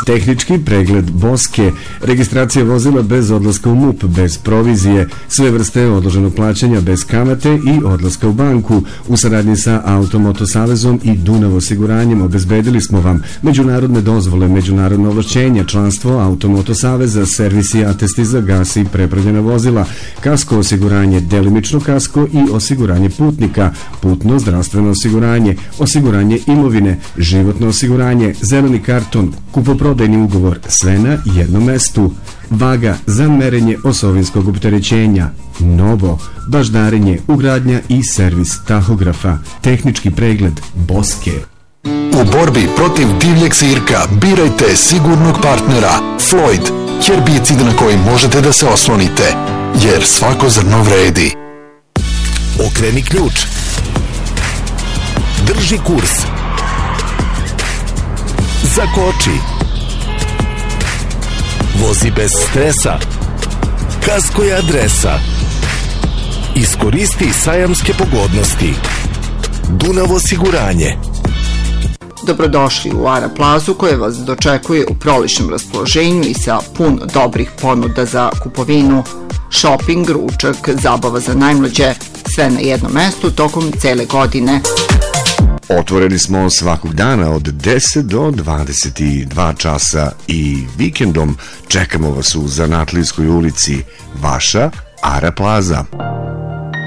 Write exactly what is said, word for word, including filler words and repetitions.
Tehnički pregled Boske, registracija vozila bez odlaska u M U P, bez provizije, sve vrste odloženog plaćanja bez kamate i odlaska u banku. U saradnji sa Automoto Savezom i Dunav osiguranjem obezbedili smo vam međunarodne dozvole, međunarodne ovlašćenja, članstvo Automoto Saveza, servisi i atesti za gas i prepravljena vozila, kasko osiguranje, delimično kasko i osiguranje putnika, putno zdravstveno osiguranje, osiguranje imovine, životno osiguranje, zeleni karton, kupoprodajni ugovor, sve na jednom mestu. Vaga za merenje osovinskog opterećenja, novo, baždarenje, ugradnja i servis tahografa, tehnički pregled Boske. U borbi protiv divljeg sirka birajte sigurnog partnera Floyd, herbicid na koji možete da se oslonite, jer svako zrno vredi. Okreni ključ. Drži kurs. Zakoči. Vozi bez stresa. Kasko je adresa. Iskoristi sajamske pogodnosti. Dunav osiguranje. Dobrodošli u Ara Plazu koja vas dočekuje u proličnom raspoloženju i sa puno dobrih ponuda za kupovinu, shopping, ručak, zabava za najmlađe, sve na jednom mestu tokom cele godine. Otvoreni smo svakog dana od deset do dvadeset dva časa i vikendom čekamo vas u Zanatlijskoj ulici, vaša Ara Plaza.